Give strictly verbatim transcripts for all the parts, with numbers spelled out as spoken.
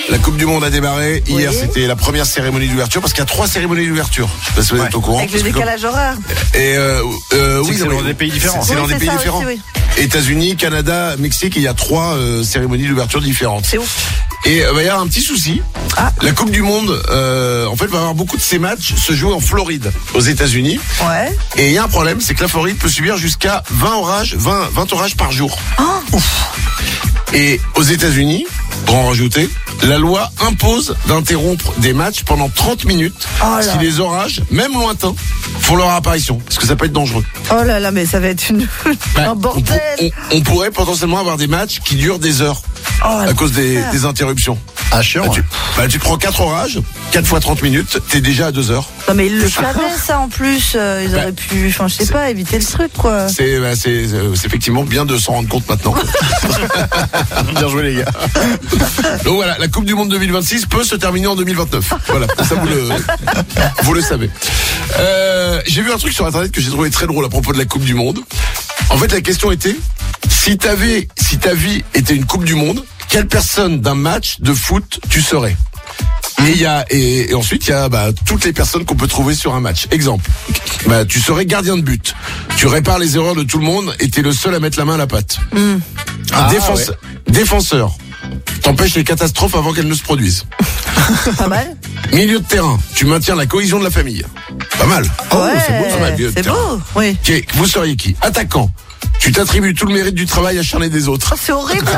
La Coupe du Monde a démarré. Hier, Oui. c'était la première cérémonie d'ouverture, parce qu'il y a trois cérémonies d'ouverture. Je sais pas si vous êtes au courant. Avec le parce que décalage horaire. comme- Et euh, euh, C'est oui, que c'est non, dans mais- des pays différents. C'est Oui, dans des c'est pays ça différents. aussi, oui. États-Unis, Canada, Mexique, et il y a trois euh, cérémonies d'ouverture différentes. C'est ouf. Et euh, bah, il y a un petit souci. Ah. La Coupe du Monde, euh, en fait, va avoir beaucoup de ces matchs se jouer en Floride, aux États-Unis. Ouais. Et il y a un problème, c'est que la Floride peut subir jusqu'à vingt orages, vingt, vingt orages par jour. Ouf. Et aux États-Unis, pour en rajouter, la loi impose d'interrompre des matchs pendant trente minutes Oh là. si les orages, même lointains, font leur apparition, parce que ça peut être dangereux. Oh là là, mais ça va être une... Bah, un on, bordel. on- on pourrait potentiellement avoir des matchs qui durent des heures Oh, à cause des, l'enfer. des interruptions. Ah, chiant. Bah, tu, bah, tu te prends quatre orages, quatre fois trente minutes, t'es déjà à deux heures. Non mais ils le savaient ça en plus, euh, ils Bah, auraient pu, enfin je sais c'est- pas, éviter le truc quoi. C'est bah, c'est euh, c'est effectivement bien de s'en rendre compte maintenant. Bien joué, les gars. Donc voilà, la Coupe du Monde deux mille vingt-six peut se terminer en deux mille vingt-neuf. Voilà, ça vous le, vous le savez. Euh, j'ai vu un truc sur Internet que j'ai trouvé très drôle à propos de la Coupe du Monde. En fait, la question était, si t'avais, si ta vie était une Coupe du Monde, quelle personne d'un match de foot tu serais? Et il y a et, et ensuite il y a bah, toutes les personnes qu'on peut trouver sur un match. Exemple, bah, tu serais gardien de but. Tu répares les erreurs de tout le monde et t'es le seul à mettre la main à la pâte. Ah, Défense- Défenseur. T'empêches les catastrophes avant qu'elles ne se produisent. Pas mal. Milieu de terrain. Tu maintiens la cohésion de la famille. Pas mal. Oh, ouais, c'est beau, ça va, milieu de c'est terrain. beau. Oui. Ok, vous seriez qui? Attaquant. Tu t'attribues tout le mérite du travail acharné des autres. C'est horrible.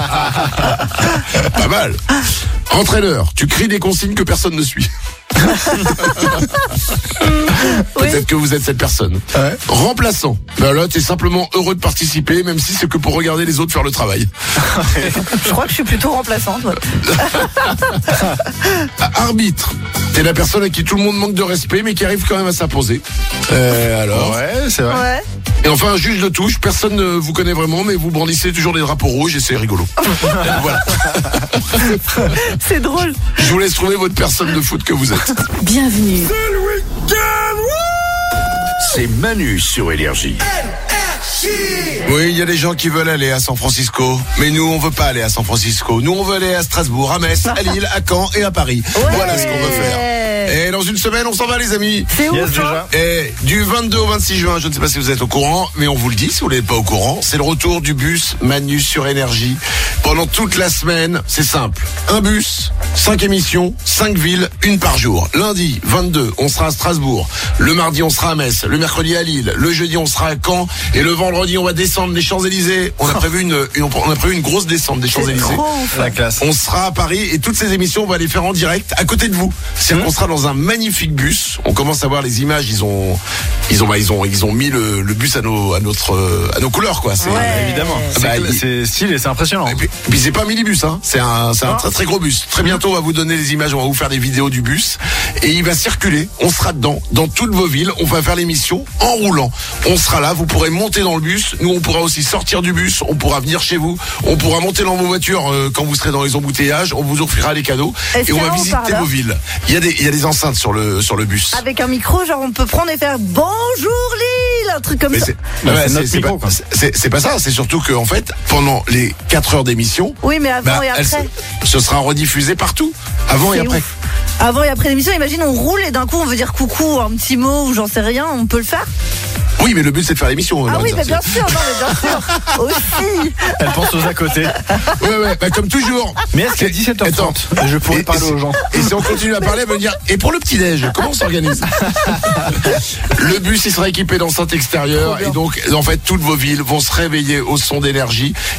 Pas mal. Entraîneur. Tu cries des consignes que personne ne suit. Peut-être que vous êtes cette personne. Ouais. Remplaçant. Ben là, t'es simplement heureux de participer, même si c'est que pour regarder les autres faire le travail. Je crois que je suis plutôt remplaçante. Ouais. Arbitre. T'es la personne à qui tout le monde manque de respect, mais qui arrive quand même à s'imposer. Euh, alors. Ouais, c'est vrai. Ouais. Et enfin, un juge de touche. Personne ne vous connaît vraiment, mais vous brandissez toujours des drapeaux rouges et c'est rigolo. Voilà. C'est drôle. Je vous laisse trouver votre personne de foot que vous êtes. Bienvenue. C'est Manu sur Énergie. Oui, il y a des gens qui veulent aller à San Francisco, mais nous, on veut pas aller à San Francisco. Nous, on veut aller à Strasbourg, à Metz, à Lille, à Caen et à Paris. Ouais. Voilà ce qu'on veut faire. Et dans une semaine, on s'en va, les amis. C'est Yes, ouf. hein. déjà. Et du vingt-deux au vingt-six juin, je ne sais pas si vous êtes au courant, mais on vous le dit si vous n'êtes pas au courant, c'est le retour du bus Manu sur Énergie. Pendant toute la semaine, c'est simple. Un bus, cinq émissions, cinq villes, une par jour. Lundi, vingt-deux, on sera à Strasbourg. Le mardi, on sera à Metz. Le mercredi, à Lille. Le jeudi, on sera à Caen. Et le vendredi, on va descendre des Champs-Élysées. On a prévu une, une- on a prévu une grosse descente des C'est Champs-Élysées. trop ouf. La classe. On sera à Paris et toutes ces émissions, on va les faire en direct à côté de vous. C'est-à-dire qu'on sera dans un magnifique bus. On commence à voir les images. Ils ont, ils ont, bah, ils ont, ils ont mis le, le bus à nos, à notre, euh, à nos couleurs, quoi. C'est, Ouais. Évidemment. C'est Bah, cla- il- c'est stylé, c'est impressionnant. Et puis, et puis c'est pas un minibus, hein. C'est un, c'est un très très gros bus. Très bientôt, on va vous donner les images, on va vous faire des vidéos du bus et il va circuler. On sera dedans, dans toutes vos villes. On va faire l'émission en roulant. On sera là. Vous pourrez monter dans le bus. Nous, on pourra aussi sortir du bus. On pourra venir chez vous. On pourra monter dans vos voitures euh, quand vous serez dans les embouteillages. On vous offrira les cadeaux Est-ce et on qu'il y a va un visiter haut-parleur vos villes. Il y a des, il y a des enceintes sur le sur le bus. Avec un micro, genre on peut prendre et faire bonjour Lille, un truc comme Mais ça. c'est, Bah, ouais, c'est c'est- notre c'est micro, pas, quoi. c'est- c'est pas ça. C'est surtout que en fait, pendant les quatre heures d'émission, Oui, mais avant bah, et elle après. se- ce sera rediffusé partout, avant et C'est après. ouf. Avant et après l'émission, imagine on roule et d'un coup on veut dire coucou, un petit mot ou j'en sais rien, on peut le faire. Oui, mais le but c'est de faire l'émission. Ah oui, Lorenza. mais bien sûr, non mais bien sûr. Aussi. Elle pense aux à côté. Ouais, ouais, bah, comme toujours. Mais est-ce qu'à dix-sept heures trente, Attends. je pourrais Et- parler et aux gens? Et si on continue à parler, elle va me dire, et pour le petit-déj, comment on s'organise? Le bus, il sera équipé d'enceintes extérieures, Trop bien. et donc, en fait, toutes vos villes vont se réveiller au son d'énergie.